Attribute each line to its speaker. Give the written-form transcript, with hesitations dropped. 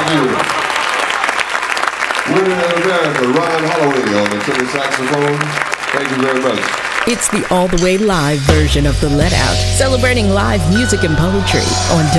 Speaker 1: Thank you. Winner in America, Ron Holloway on the tenor saxophone. Thank you very much.
Speaker 2: It's the all the way live version of The Let Out, celebrating live music and poetry on